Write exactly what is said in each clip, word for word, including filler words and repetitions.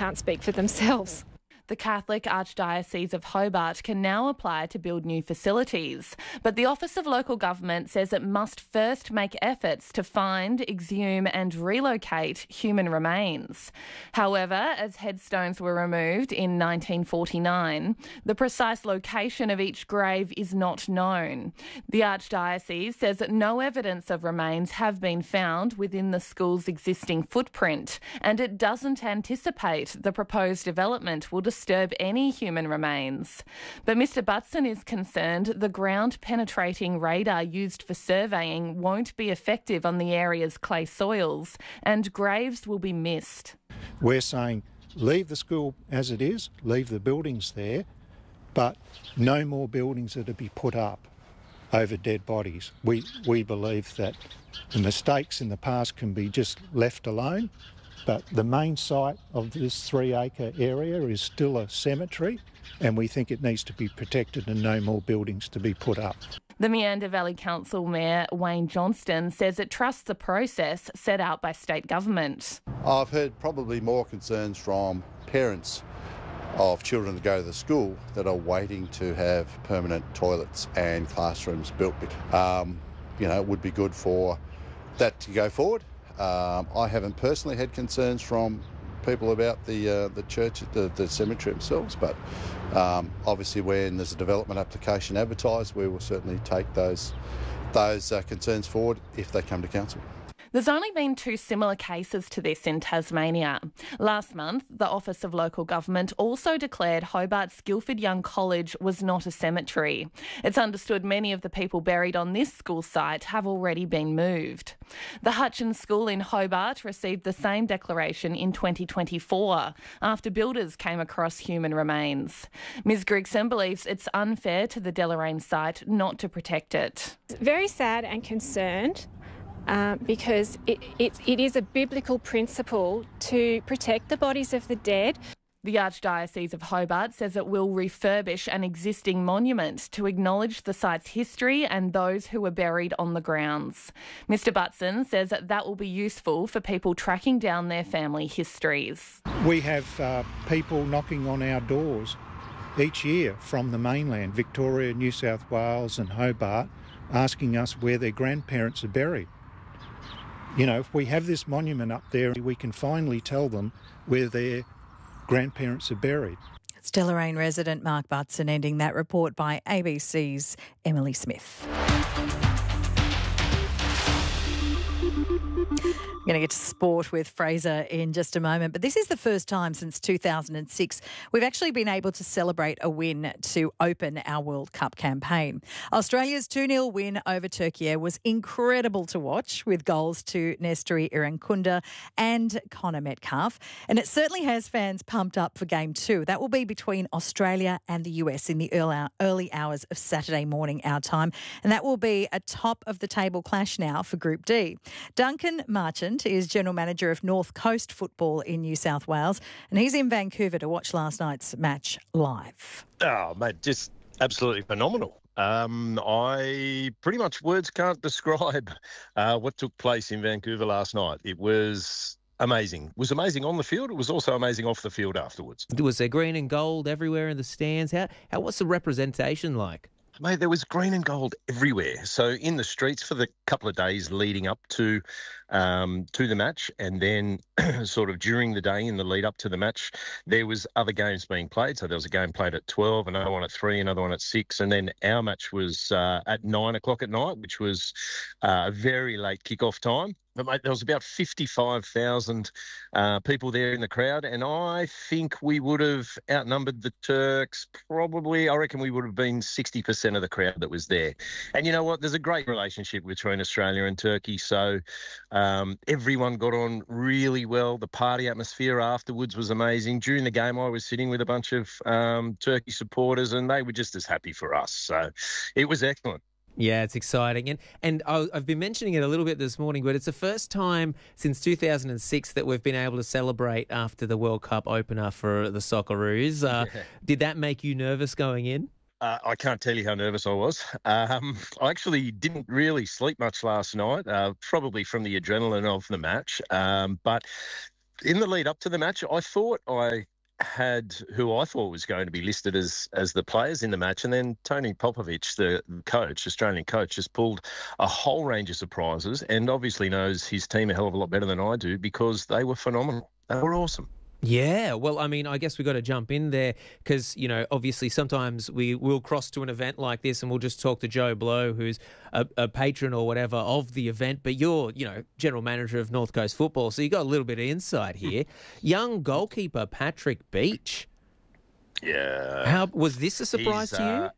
can't speak for themselves. The Catholic Archdiocese of Hobart can now apply to build new facilities, but the Office of Local Government says it must first make efforts to find, exhume and relocate human remains. However, as headstones were removed in nineteen forty-nine, the precise location of each grave is not known. The Archdiocese says that no evidence of remains have been found within the school's existing footprint, and it doesn't anticipate the proposed development will disturb any human remains. But Mr Butson is concerned the ground-penetrating radar used for surveying won't be effective on the area's clay soils, and graves will be missed. We're saying leave the school as it is, leave the buildings there, but no more buildings are to be put up over dead bodies. We, we believe that the mistakes in the past can be just left alone. But the main site of this three-acre area is still a cemetery, and we think it needs to be protected and no more buildings to be put up. The Meander Valley Council Mayor Wayne Johnston says it trusts the process set out by state government. I've heard probably more concerns from parents of children that go to the school that are waiting to have permanent toilets and classrooms built. Um, you know, it would be good for that to go forward. Um, I haven't personally had concerns from people about the uh, the church, the, the cemetery themselves, but um, obviously when there's a development application advertised, we will certainly take those those uh, concerns forward if they come to council. There's only been two similar cases to this in Tasmania. Last month, the Office of Local Government also declared Hobart's Guildford Young College was not a cemetery. It's understood many of the people buried on this school site have already been moved. The Hutchins School in Hobart received the same declaration in twenty twenty-four after builders came across human remains. Ms Grigson believes it's unfair to the Deloraine site not to protect it. Very sad and concerned. Uh, because it, it, it is a biblical principle to protect the bodies of the dead. The Archdiocese of Hobart says it will refurbish an existing monument to acknowledge the site's history and those who were buried on the grounds. Mr Butson says that that will be useful for people tracking down their family histories. We have uh, people knocking on our doors each year from the mainland, Victoria, New South Wales and Hobart, asking us where their grandparents are buried. You know, if we have this monument up there, we can finally tell them where their grandparents are buried. It's Deloraine resident Mark Butson ending that report by A B C's Emily Smith. We're going to get to sport with Fraser in just a moment, but this is the first time since two thousand six we've actually been able to celebrate a win to open our World Cup campaign. Australia's two nil win over Turkey was incredible to watch, with goals to Nestori Irankunda and Connor Metcalf, and it certainly has fans pumped up for game two. That will be between Australia and the U S in the early hours of Saturday morning our time, and that will be a top-of-the-table clash now for Group D. Duncan Marchant is General Manager of North Coast Football in New South Wales, and he's in Vancouver to watch last night's match live. Oh, mate, just absolutely phenomenal. Um, I pretty much words can't describe uh, what took place in Vancouver last night. It was amazing. It was amazing on the field. It was also amazing off the field afterwards. Was there green and gold everywhere in the stands? How, how what's the representation like? Mate, there was green and gold everywhere. So in the streets for the couple of days leading up to um, to the match, and then sort of during the day in the lead up to the match, there was other games being played. So there was a game played at twelve, another one at three, another one at six, and then our match was uh, at nine o'clock at night, which was uh, a very late kickoff time. But, mate, there was about fifty-five thousand uh, people there in the crowd, and I think we would have outnumbered the Turks probably. I reckon we would have been sixty percent of the crowd that was there. And you know what? There's a great relationship between Australia and Turkey, so um, everyone got on really well. The party atmosphere afterwards was amazing. During the game, I was sitting with a bunch of um, Turkey supporters, and they were just as happy for us. So it was excellent. Yeah, it's exciting. And and I've been mentioning it a little bit this morning, but it's the first time since two thousand six that we've been able to celebrate after the World Cup opener for the Socceroos. Uh, yeah. Did that make you nervous going in? Uh, I can't tell you how nervous I was. Um, I actually didn't really sleep much last night, uh, probably from the adrenaline of the match. Um, but in the lead up to the match, I thought I had who I thought was going to be listed as as the players in the match, and then Tony Popovich, the coach, Australian coach, just pulled a whole range of surprises, and obviously knows his team a hell of a lot better than I do because they were phenomenal. They were awesome. Yeah, well, I mean, I guess we've got to jump in there because, you know, obviously sometimes we will cross to an event like this and we'll just talk to Joe Blow, who's a, a patron or whatever of the event, but you're, you know, general manager of North Coast Football, so you got a little bit of insight here. Young goalkeeper Patrick Beach. Yeah. How was this a surprise He's, to you? Uh,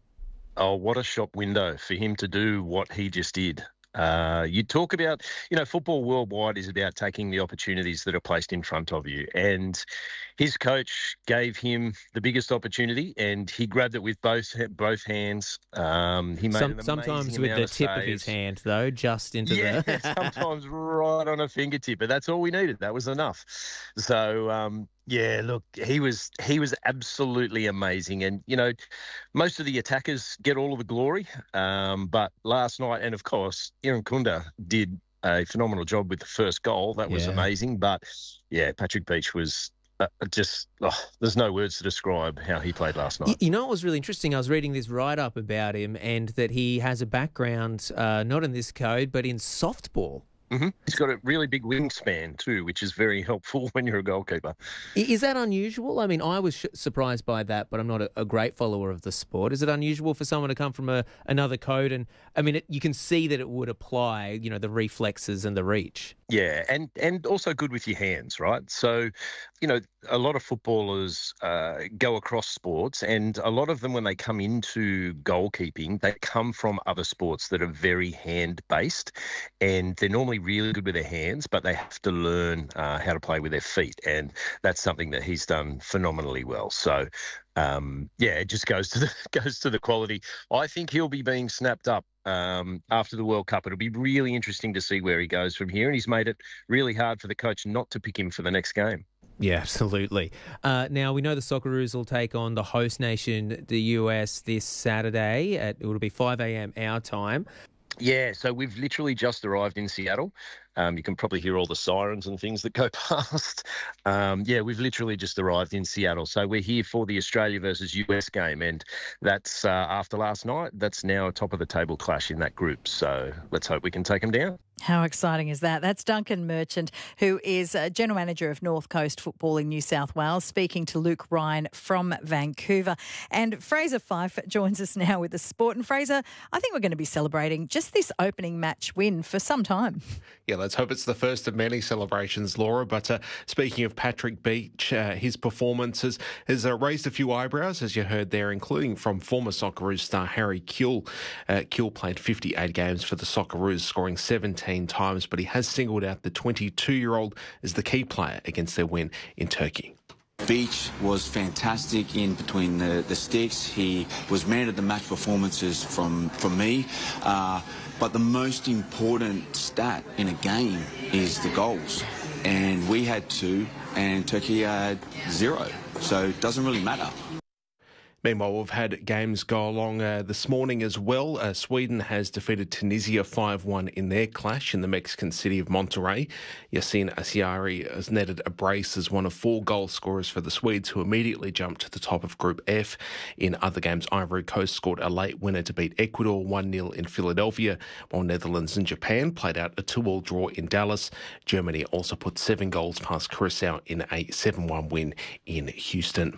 oh, what a shop window for him to do what he just did. Uh, you talk about, you know, football worldwide is about taking the opportunities that are placed in front of you. And his coach gave him the biggest opportunity and he grabbed it with both both hands. Um, he made Some, an sometimes amazing with amount the of tip saves. of his hand, though, just into yeah, the... sometimes right on a fingertip, but that's all we needed. That was enough. So, um, yeah, look, he was he was absolutely amazing. And, you know, most of the attackers get all of the glory. Um, but last night, and of course, Aaron Kunda did a phenomenal job with the first goal. That was Yeah. amazing. But, yeah, Patrick Beach was uh, just, oh, there's no words to describe how he played last night. You, you know what was really interesting? I was reading this write-up about him and that he has a background, uh, not in this code, but in softball. Mm-hmm. He's got a really big wingspan too, which is very helpful when you're a goalkeeper. I- Is that unusual? I mean, I was sh- surprised by that, but I'm not a, a great follower of the sport. Is it unusual for someone to come from a, another code? And I mean, it, you can see that it would apply, you know, the reflexes and the reach. Yeah, and, and also good with your hands, right? So, you know, a lot of footballers uh, go across sports, and a lot of them, when they come into goalkeeping, they come from other sports that are very hand-based, and they're normally really good with their hands, but they have to learn uh, how to play with their feet, and that's something that he's done phenomenally well. So, um, yeah, it just goes to the goes to the quality. I think he'll be being snapped up um, after the World Cup. It'll be really interesting to see where he goes from here, and he's made it really hard for the coach not to pick him for the next game. Yeah, absolutely. Uh, now, we know the Socceroos will take on the host nation, the U S, this Saturday. At, it will be five a.m. our time. Yeah, so we've literally just arrived in Seattle. Um, you can probably hear all the sirens and things that go past. Um, yeah, we've literally just arrived in Seattle. So we're here for the Australia versus U S game. And that's uh, after last night. That's now a top of the table clash in that group. So let's hope we can take them down. How exciting is that? That's Duncan Merchant, who is uh, General Manager of North Coast Football in New South Wales, speaking to Luke Ryan from Vancouver. And Fraser Fife joins us now with the sport. And Fraser, I think we're going to be celebrating just this opening match win for some time. Yeah, let's hope it's the first of many celebrations, Laura. But uh, speaking of Patrick Beach, uh, his performance has, has uh, raised a few eyebrows, as you heard there, including from former Socceroos star Harry Kewell. Uh, Kewell played fifty-eight games for the Socceroos, scoring seventeen times, but he has singled out the twenty-two-year-old as the key player against their win in Turkey. Beach was fantastic in between the, the sticks. He was man of the match performances from, from me. Uh, but the most important stat in a game is the goals. And we had two and Turkey had zero. So it doesn't really matter. Meanwhile, we've had games go along uh, this morning as well. Uh, Sweden has defeated Tunisia five one in their clash in the Mexican city of Monterrey. Yassine Asiari has netted a brace as one of four goal scorers for the Swedes, who immediately jumped to the top of Group F. In other games, Ivory Coast scored a late winner to beat Ecuador one nil in Philadelphia, while Netherlands and Japan played out a two all draw in Dallas. Germany also put seven goals past Curacao in a seven one win in Houston.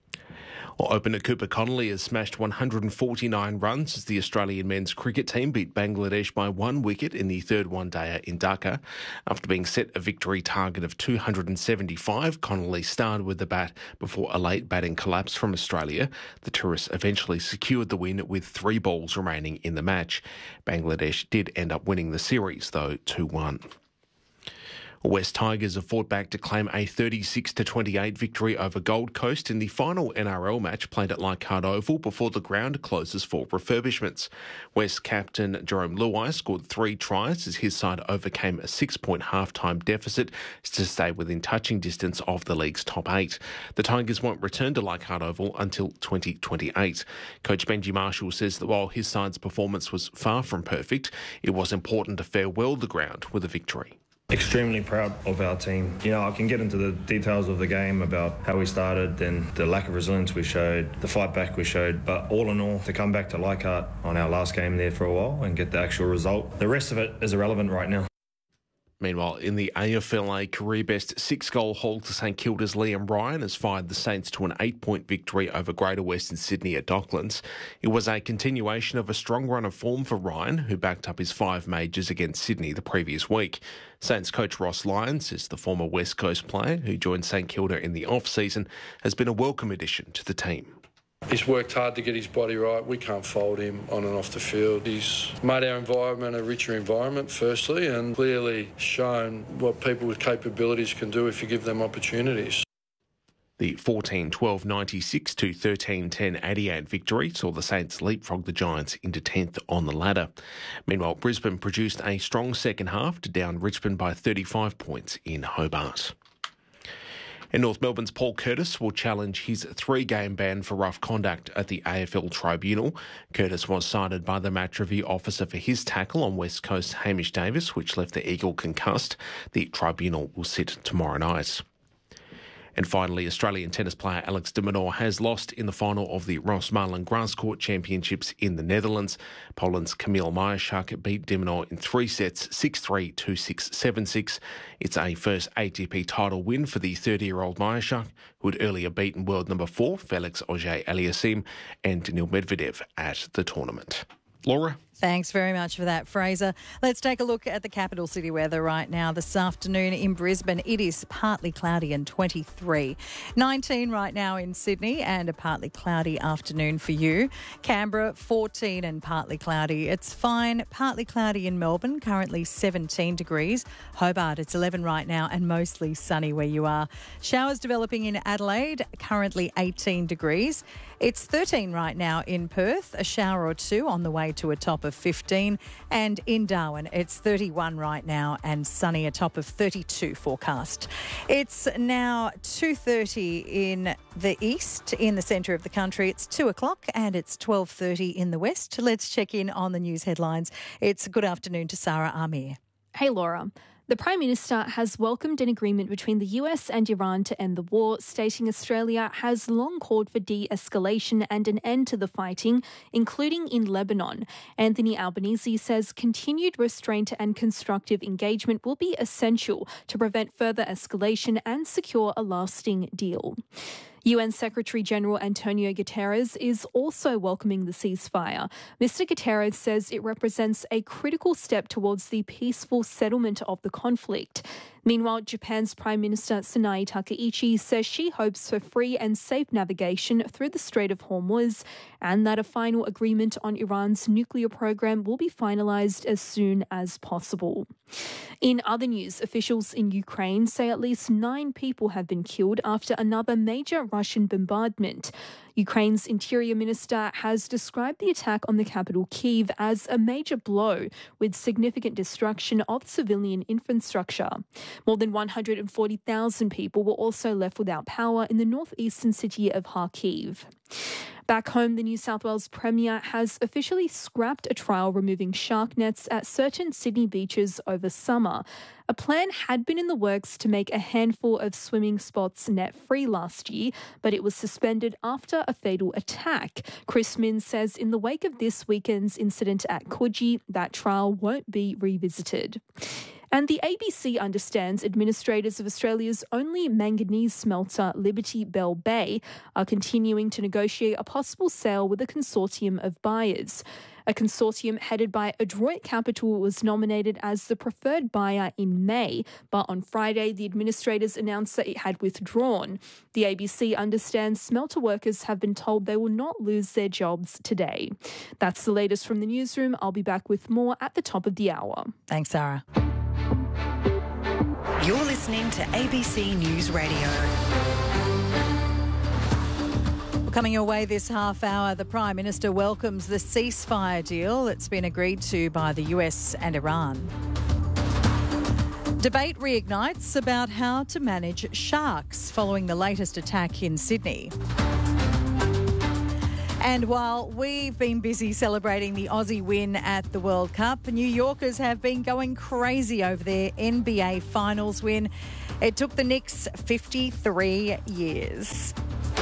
Well, opener Cooper Connolly has smashed one hundred forty-nine runs as the Australian men's cricket team beat Bangladesh by one wicket in the third one-dayer in Dhaka. After being set a victory target of two hundred seventy-five, Connolly started with the bat before a late batting collapse from Australia. The tourists eventually secured the win with three balls remaining in the match. Bangladesh did end up winning the series, though, two one. West Tigers have fought back to claim a thirty-six to twenty-eight victory over Gold Coast in the final N R L match played at Leichhardt Oval before the ground closes for refurbishments. West captain Jerome Luai scored three tries as his side overcame a six-point half-time deficit to stay within touching distance of the league's top eight. The Tigers won't return to Leichhardt Oval until twenty twenty-eight. Coach Benji Marshall says that while his side's performance was far from perfect, it was important to farewell the ground with a victory. Extremely proud of our team. You know, I can get into the details of the game about how we started and the lack of resilience we showed, the fight back we showed, but all in all, to come back to Leichhardt on our last game there for a while and get the actual result, the rest of it is irrelevant right now. Meanwhile, in the A F L A career-best six-goal haul to St Kilda's Liam Ryan has fired the Saints to an eight-point victory over Greater Western Sydney at Docklands. It was a continuation of a strong run of form for Ryan, who backed up his five majors against Sydney the previous week. Saints coach Ross Lyons says the former West Coast player, who joined St Kilda in the off-season, has been a welcome addition to the team. He's worked hard to get his body right. We can't fault him on and off the field. He's made our environment a richer environment, firstly, and clearly shown what people with capabilities can do if you give them opportunities. The fourteen twelve ninety-six to thirteen ten eighty-eight victory saw the Saints leapfrog the Giants into tenth on the ladder. Meanwhile, Brisbane produced a strong second half to down Richmond by thirty-five points in Hobart. And North Melbourne's Paul Curtis will challenge his three-game ban for rough conduct at the A F L Tribunal. Curtis was cited by the match review officer for his tackle on West Coast Hamish Davis, which left the Eagle concussed. The tribunal will sit tomorrow night. And finally, Australian tennis player Alex de Minaur has lost in the final of the Rosmalen Grass Court Championships in the Netherlands. Poland's Kamil Majszak beat de Minaur in three sets, six three, two six, seven six. It's a first A T P title win for the thirty-year-old Majszak, who had earlier beaten world number four Felix Auger-Aliassime and Daniil Medvedev at the tournament. Laura? Thanks very much for that, Fraser. Let's take a look at the capital city weather right now. This afternoon in Brisbane, it is partly cloudy and twenty-three. nineteen right now in Sydney and a partly cloudy afternoon for you. Canberra, fourteen and partly cloudy. It's fine, partly cloudy in Melbourne, currently seventeen degrees. Hobart, it's eleven right now and mostly sunny where you are. Showers developing in Adelaide, currently eighteen degrees. It's thirteen right now in Perth, a shower or two on the way to a top of fifteen. And in Darwin, it's thirty-one right now and sunny, a top of thirty-two forecast. It's now two thirty in the east, in the centre of the country. It's two o'clock and it's twelve thirty in the west. Let's check in on the news headlines. It's good afternoon to Sarah Amir. Hey, Laura. The Prime Minister has welcomed an agreement between the U S and Iran to end the war, stating Australia has long called for de-escalation and an end to the fighting, including in Lebanon. Anthony Albanese says continued restraint and constructive engagement will be essential to prevent further escalation and secure a lasting deal. U N Secretary-General Antonio Guterres is also welcoming the ceasefire. Mister Guterres says it represents a critical step towards the peaceful settlement of the conflict. Meanwhile, Japan's Prime Minister Tsunei Takaichi says she hopes for free and safe navigation through the Strait of Hormuz and that a final agreement on Iran's nuclear program will be finalised as soon as possible. In other news, officials in Ukraine say at least nine people have been killed after another major Russian bombardment. Ukraine's Interior Minister has described the attack on the capital Kyiv as a major blow with significant destruction of civilian infrastructure. More than one hundred forty thousand people were also left without power in the northeastern city of Kharkiv. Back home, the New South Wales Premier has officially scrapped a trial removing shark nets at certain Sydney beaches over summer. A plan had been in the works to make a handful of swimming spots net-free last year, but it was suspended after a fatal attack. Chris Minns says in the wake of this weekend's incident at Coogee, that trial won't be revisited. And the A B C understands administrators of Australia's only manganese smelter, Liberty Bell Bay, are continuing to negotiate a possible sale with a consortium of buyers. A consortium headed by Adroit Capital was nominated as the preferred buyer in May, but on Friday the administrators announced that it had withdrawn. The A B C understands smelter workers have been told they will not lose their jobs today. That's the latest from the newsroom. I'll be back with more at the top of the hour. Thanks, Sarah. You're listening to A B C News Radio. Coming your way this half hour, the Prime Minister welcomes the ceasefire deal that's been agreed to by the U S and Iran. Debate reignites about how to manage sharks following the latest attack in Sydney. And while we've been busy celebrating the Aussie win at the World Cup, New Yorkers have been going crazy over their N B A Finals win. It took the Knicks fifty-three years.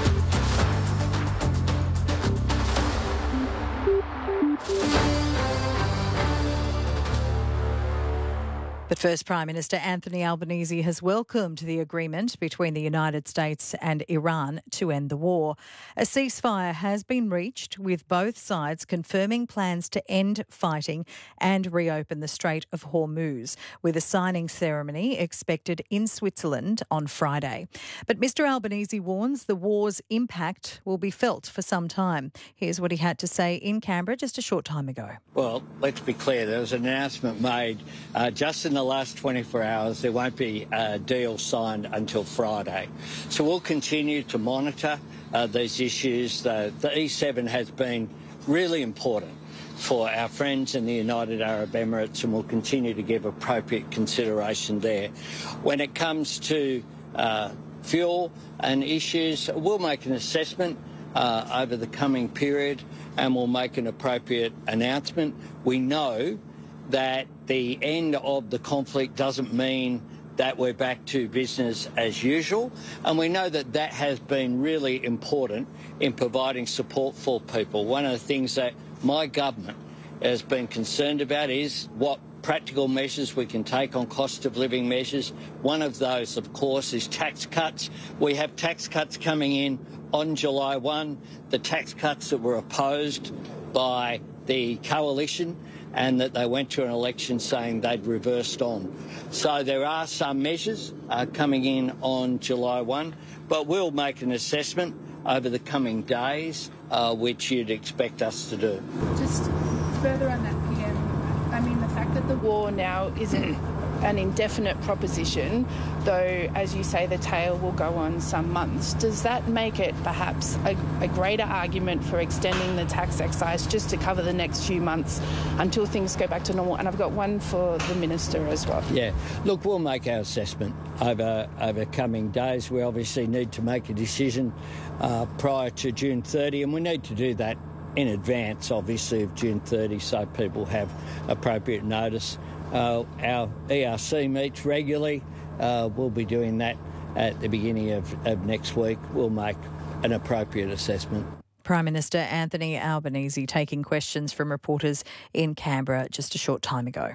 But first, Prime Minister Anthony Albanese has welcomed the agreement between the United States and Iran to end the war. A ceasefire has been reached, with both sides confirming plans to end fighting and reopen the Strait of Hormuz, with a signing ceremony expected in Switzerland on Friday. But Mr Albanese warns the war's impact will be felt for some time. Here's what he had to say in Canberra just a short time ago. Well, let's be clear. There was an announcement made uh, just in the last twenty-four hours. There won't be a deal signed until Friday. So we'll continue to monitor uh, these issues. The, the E seven has been really important for our friends in the United Arab Emirates, and we'll continue to give appropriate consideration there. When it comes to uh, fuel and issues, we'll make an assessment uh, over the coming period, and we'll make an appropriate announcement. We know that the end of the conflict doesn't mean that we're back to business as usual, and we know that that has been really important in providing support for people. One of the things that my government has been concerned about is what practical measures we can take on cost of living measures. One of those, of course, is tax cuts. We have tax cuts coming in on July first, the tax cuts that were opposed by the coalition, and that they went to an election saying they'd reversed on. So there are some measures uh, coming in on July first, but we'll make an assessment over the coming days, uh, which you'd expect us to do. Just further on that, P M, I mean, the fact that the war now isn't an indefinite proposition, though, as you say, the tail will go on some months, does that make it perhaps a, a greater argument for extending the tax excise just to cover the next few months until things go back to normal? And I've got one for the Minister as well. Yeah, look, we'll make our assessment over, over coming days. We obviously need to make a decision uh, prior to June thirtieth, and we need to do that in advance, obviously, of June thirtieth, so people have appropriate notice. Uh, our E R C meets regularly. Uh, we'll be doing that at the beginning of, of next week. We'll make an appropriate assessment. Prime Minister Anthony Albanese taking questions from reporters in Canberra just a short time ago.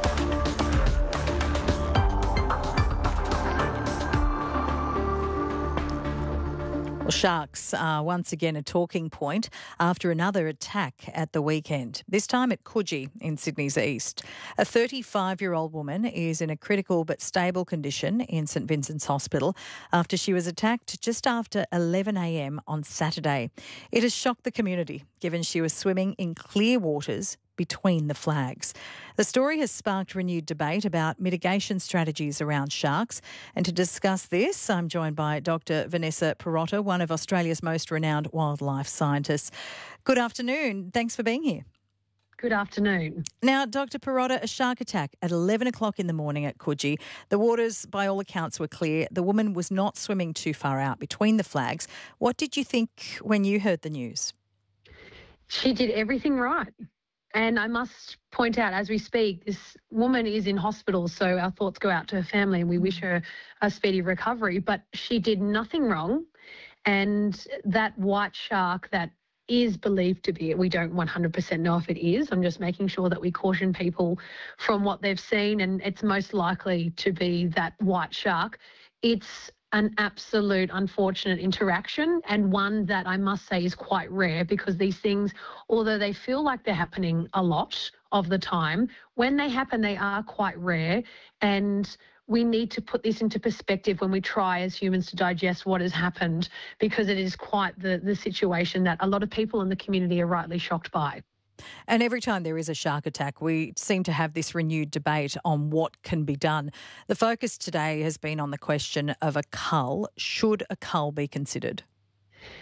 Well, sharks are once again a talking point after another attack at the weekend, this time at Coogee in Sydney's east. A thirty-five-year-old woman is in a critical but stable condition in St Vincent's Hospital after she was attacked just after eleven a m on Saturday. It has shocked the community, given she was swimming in clear waters between the flags. The story has sparked renewed debate about mitigation strategies around sharks. And to discuss this, I'm joined by Doctor Vanessa Pirotta, one of Australia's most renowned wildlife scientists. Good afternoon. Thanks for being here. Good afternoon. Now, Doctor Pirotta, a shark attack at eleven o'clock in the morning at Coogee. The waters, by all accounts, were clear. The woman was not swimming too far out between the flags. What did you think when you heard the news? She did everything right. And I must point out, as we speak, this woman is in hospital, so our thoughts go out to her family and we wish her a speedy recovery. But she did nothing wrong. And that white shark that is believed to be, we don't one hundred percent know if it is. I'm just making sure that we caution people from what they've seen, and it's most likely to be that white shark. It's an absolute unfortunate interaction, and one that I must say is quite rare, because these things, although they feel like they're happening a lot of the time, when they happen, they are quite rare. And we need to put this into perspective when we try as humans to digest what has happened, because it is quite the, the situation that a lot of people in the community are rightly shocked by. And every time there is a shark attack, we seem to have this renewed debate on what can be done. The focus today has been on the question of a cull. Should a cull be considered?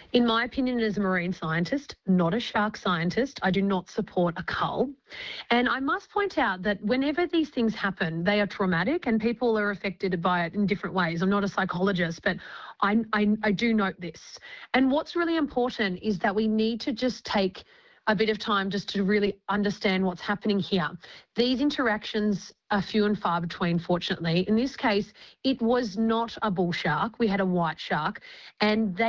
In my opinion, as a marine scientist, not a shark scientist, I do not support a cull. And I must point out that whenever these things happen, they are traumatic and people are affected by it in different ways. I'm not a psychologist, but I, I, I do note this. And what's really important is that we need to just take a bit of time just to really understand what's happening here. These interactions are few and far between, fortunately. In this case, it was not a bull shark. We had a white shark, and they